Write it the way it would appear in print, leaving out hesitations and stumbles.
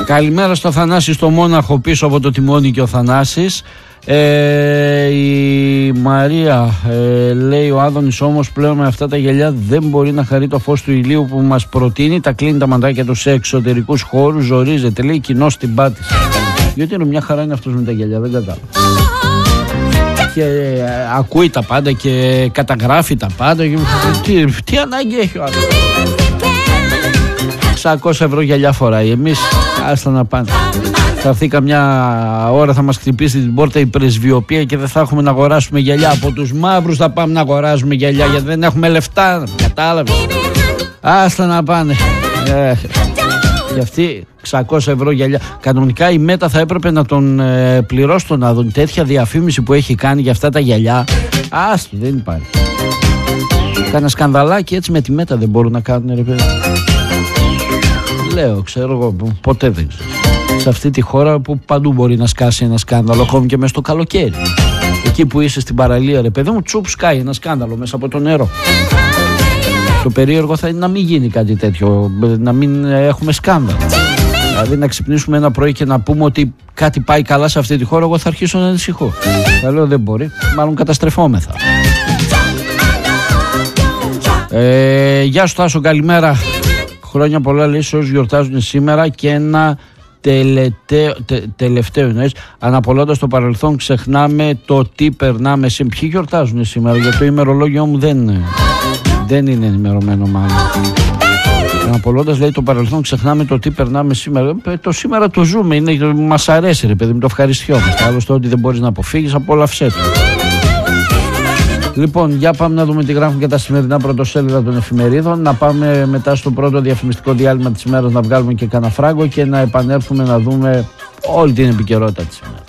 Καλημέρα στο Θανάση στο Μόναχο, πίσω από το τιμόνι και ο Θανάσης. Η Μαρία λέει: ο Άδωνης όμως πλέον με αυτά τα γυαλιά δεν μπορεί να χαρεί το φως του ηλίου που μας προτείνει. Τα κλείνει τα μαντάκια του σε εξωτερικούς χώρους, ζορίζεται, λέει, κοινό στην πάτηση. Γιατί είναι μια χαρά είναι αυτός με τα γυαλιά, δεν κατάλαβα. Και ακούει τα πάντα και καταγράφει τα πάντα. Τι ανάγκη έχει ο άνθρωπος? 600 ευρώ γυαλιά φοράει. Εμείς άστα να πάνε. Θα έρθει καμιά ώρα, θα μας χτυπήσει την πόρτα η πρεσβειοποία και δεν θα έχουμε να αγοράσουμε γυαλιά. Από τους μαύρους θα πάμε να αγοράζουμε γυαλιά γιατί δεν έχουμε λεφτά. Κατάλαβες? Άστα να πάνε. Και αυτοί 600 ευρώ γυαλιά. Κανονικά η Μέτα θα έπρεπε να τον πληρώσει τον Άδωνη. Τέτοια διαφήμιση που έχει κάνει για αυτά τα γυαλιά. Άστο, δεν υπάρχει. Κάνα σκανδαλάκι έτσι με τη Μέτα δεν μπορούν να κάνουν, ρε παιδί. Λέω, ξέρω εγώ, ποτέ δεν ξέρω. Σε αυτή τη χώρα που παντού μπορεί να σκάσει ένα σκάνδαλο, ακόμη και μέσα στο καλοκαίρι. Εκεί που είσαι στην παραλία, ρε παιδί μου, τσουπ σκάει ένα σκάνδαλο μέσα από το νερό. Το περίεργο θα είναι να μην γίνει κάτι τέτοιο, να μην έχουμε σκάνδαλο. Δηλαδή να ξυπνήσουμε ένα πρωί και να πούμε ότι κάτι πάει καλά σε αυτή τη χώρα, εγώ θα αρχίσω να ανησυχώ. Θα λέω δεν μπορεί, μάλλον καταστρεφόμεθα. Γεια σου Τάσο, καλημέρα. Χρόνια πολλά, λέει, σε όσους γιορτάζουν σήμερα και ένα τελευταίο εννοείς. Αναπολώντας το παρελθόν ξεχνάμε το τι περνάμε σήμερα. Ποιοι γιορτάζουν σήμερα? Γιατί το ημερολόγιο μου δεν είναι ενημερωμένο μάλλον. Αναπολώντας, λέει, το παρελθόν ξεχνάμε το τι περνάμε σήμερα. Το σήμερα το ζούμε, μας αρέσει, ρε παιδί μου, το ευχαριστιόμαστε. Άλλωστε ότι δεν μπορείς να αποφύγεις, απόλαυσέ το. Λοιπόν, για πάμε να δούμε τι γράφουν και τα σημερινά πρωτοσέλιδα των εφημερίδων. Να πάμε μετά στο πρώτο διαφημιστικό διάλειμμα της ημέρας να βγάλουμε και κανένα φράγκο και να επανέλθουμε να δούμε όλη την επικαιρότητα της ημέρας.